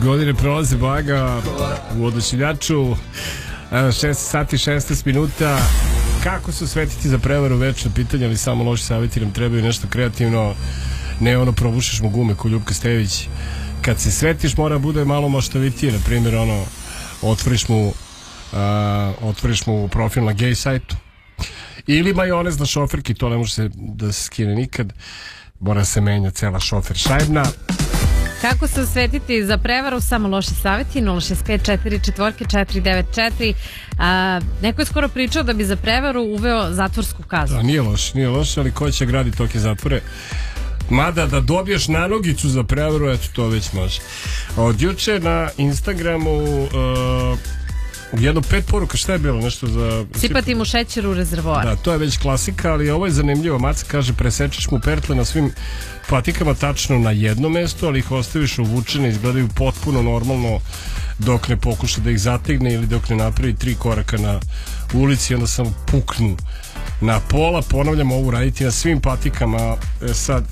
Godine prolaze blaga u Odašiljaču. 6 sati 16 minuta. Kako se osvetiti za prevaru? Večno pitanje, ali samo loši savjeti nam trebaju, nešto kreativno. Ne ono probušiš mu gume ko Ljupka Stević. Kad se svetiš mora bude malo maštovitije. Na primjer ono otvoriš mu profil na gej sajtu. Ili majonez na šoferki. To ne može se da se skine nikad. Mora se menja cela šofer šajbna. Kako se osvetiti za prevaru? Samo loši savjeti. 065449494. Neko je skoro pričao da bi za prevaru uveo zatvorsku kaznu. Da, nije loš, ali ko će graditi toke zatvore? Mada da dobiješ nanogicu za prevaru, eto to već može. Od juče na Instagramu jedno 5 poruka, šta je bilo? Nešto za... Sipati mu šećer u rezervoar. Da, to je već klasika, ali ovo je zanimljivo. Maca kaže, presečeš mu pertle na svim patikama tačno na jedno mesto, ali ih ostaviš uvučene, izgledaju potpuno normalno dok ne pokuša da ih zategne ili dok ne napravi 3 koraka na ulici, onda samo puknu na pola. Ponavljam, ovo raditi na svim patikama. Sad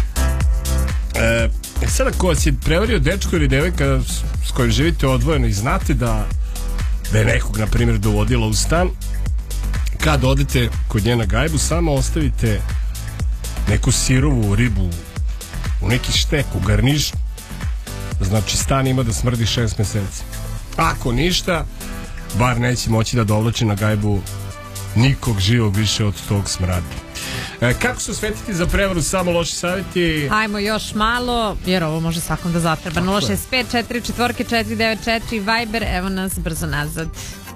ako vas je prevario dečko ili devojka s kojim živite odvojeno i znate da je nekog, na primjer, dovodila u stan, kad odete kod nje na gajbu, samo ostavite neku sirovu ribu u neki štek, u garniš, znači stan ima da smrdi 6 meseci. Ako ništa, bar neće moći da dovlači na gajbu nikog živog više od tog smrada. Kako se osvetiti za prevaru? Samo loši savjeti. Hajmo još malo, jer ovo može svakom da zatreba. 065449494 Viber, evo nas brzo nazad.